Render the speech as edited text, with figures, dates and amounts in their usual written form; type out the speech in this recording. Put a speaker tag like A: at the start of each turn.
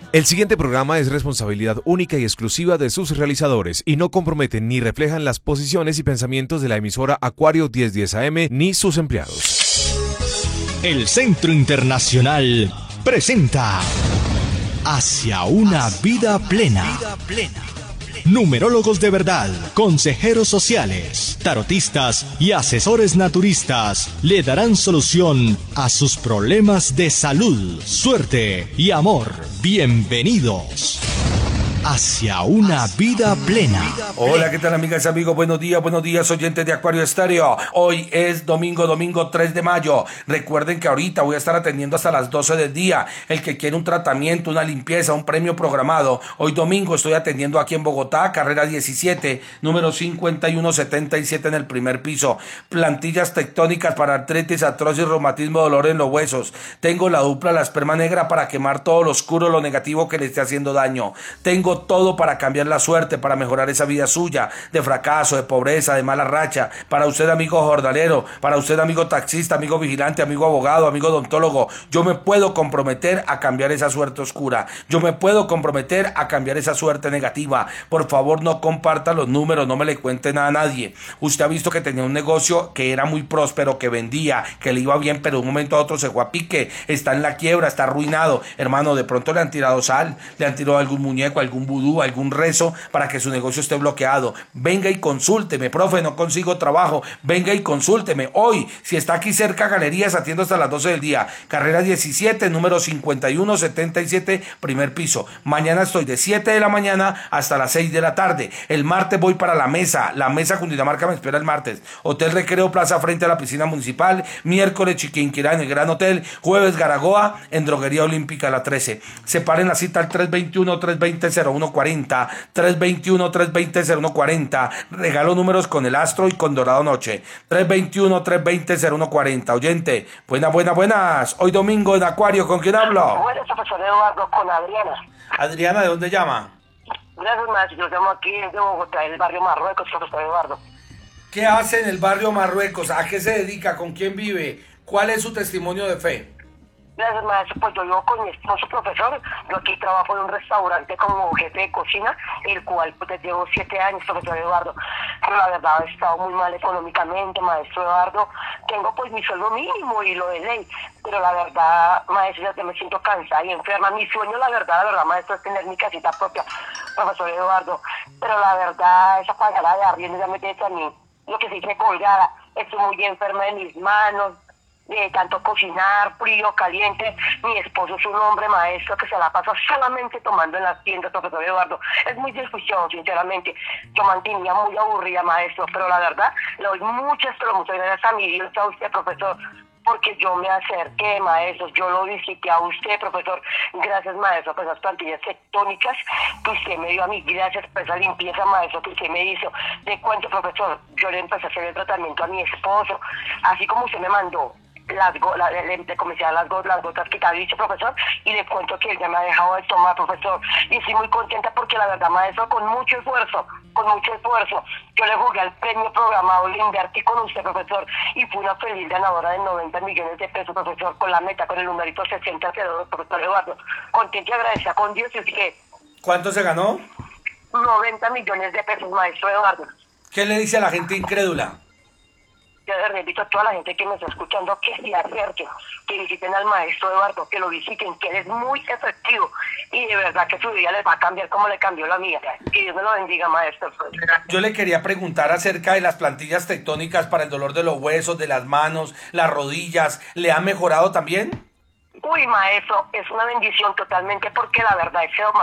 A: El siguiente programa es responsabilidad única y exclusiva de sus realizadores y no comprometen ni reflejan las posiciones y pensamientos de la emisora Acuario 1010 AM ni sus empleados.
B: El Centro Internacional presenta Hacia una vida plena. Numerólogos de verdad, consejeros sociales, tarotistas y asesores naturistas le darán solución a sus problemas de salud, suerte y amor. Bienvenidos hacia una vida plena.
C: Hola, ¿qué tal, amigas y amigos? Buenos días, oyentes de Acuario Estéreo. Hoy es domingo 3 de mayo. Recuerden que ahorita voy a estar atendiendo hasta las 12 del día. El que quiere un tratamiento, una limpieza, un premio programado. Hoy domingo estoy atendiendo aquí en Bogotá, carrera 17, número 5177 en el primer piso. Plantillas tectónicas para artritis, artrosis, reumatismo, dolor en los huesos. Tengo la dupla, la esperma negra para quemar todo lo oscuro, lo negativo que le esté haciendo daño. Tengo todo para cambiar la suerte, para mejorar esa vida suya, de fracaso, de pobreza, de mala racha. Para usted, amigo jornalero, para usted, amigo taxista, amigo vigilante, amigo abogado, amigo odontólogo, yo me puedo comprometer a cambiar esa suerte oscura. Yo me puedo comprometer a cambiar esa suerte negativa. Por favor, no comparta los números, no me le cuente nada a nadie. Usted ha visto que tenía un negocio que era muy próspero, que vendía, que le iba bien, pero de un momento a otro se fue a pique, está en la quiebra, está arruinado. Hermano, de pronto le han tirado sal, le han tirado algún muñeco, algún vudú, algún rezo para que su negocio esté bloqueado. Venga y consúlteme, profe, no consigo trabajo. Venga y consúlteme. Hoy, si está aquí cerca, Galerías, atiendo hasta las 12 del día. Carrera 17, número 5177, primer piso. Mañana estoy de 7 de la mañana hasta las 6 de la tarde. El martes voy para la mesa Cundinamarca me espera el martes. Hotel Recreo Plaza frente a la piscina municipal. Miércoles Chiquinquirá en el Gran Hotel. Jueves Garagoa en Droguería Olímpica la 13. Separen la cita al 321-320-0140, 321-320-0140. Regalo números con el Astro y con Dorado Noche. 321-320-0140. Oyente, buenas. Hoy domingo en Acuario, ¿con quién hablo?
D: Buenas, profesor Eduardo, con Adriana.
C: Adriana, ¿de dónde llama?
D: Gracias, maestro. Yo llamo aquí de Bogotá, en el barrio Marruecos, profesor Eduardo.
C: ¿Qué hace en el barrio Marruecos? ¿A qué se dedica? ¿Con quién vive? ¿Cuál es su testimonio de fe?
D: Gracias, maestro. Pues yo vivo con mi esposo, profesor. Yo aquí trabajo en un restaurante como jefe de cocina, el cual pues llevo 7 años, profesor Eduardo. Pero la verdad he estado muy mal económicamente, maestro Eduardo. Tengo pues mi sueldo mínimo y lo de ley. Pero la verdad, maestro, ya me siento cansada y enferma. Mi sueño, la verdad, maestro, es tener mi casita propia, profesor Eduardo. Pero la verdad, esa pagada de arriendo ya me tiene a mí, lo que se dice colgada. Estoy muy enferma de mis manos, de tanto cocinar, frío, caliente. Mi esposo es un hombre maestro que se la pasa solamente tomando en las tiendas, profesor Eduardo. Es muy desjuicioso, sinceramente. Yo mantenía muy aburrida, maestro, pero la verdad, le doy muchas gracias a mi Dios, a usted, profesor, porque yo me acerqué, maestro, yo lo visité a usted, profesor. Gracias, maestro, por esas plantillas tectónicas que usted me dio a mí. Gracias por esa limpieza, maestro, que usted me hizo. De cuento, profesor, yo le empecé a hacer el tratamiento a mi esposo, así como usted me mandó le comencé a las gotas que te ha dicho, profesor, y le cuento que él ya me ha dejado de tomar, profesor, y estoy muy contenta porque la verdad, maestro, con mucho esfuerzo, yo le jugué al premio programado, le invertí con usted, profesor, y fui una feliz ganadora de 90 millones de pesos, profesor, con la meta, con el numerito 6002, profesor Eduardo. Contenta y agradecida con Dios, y que...
C: ¿Cuánto se ganó?
D: 90 millones de pesos, maestro Eduardo.
C: ¿Qué le dice a la gente incrédula?
D: Yo le invito a toda la gente que me está escuchando que se acerquen, que visiten al maestro Eduardo, que lo visiten, que él es muy efectivo y de verdad que su vida les va a cambiar como le cambió la mía. Que Dios me lo bendiga, maestro.
C: Yo le quería preguntar acerca de las plantillas tectónicas para el dolor de los huesos, de las manos, las rodillas. ¿Le ha mejorado también?
D: Uy, maestro, es una bendición totalmente porque la verdad es que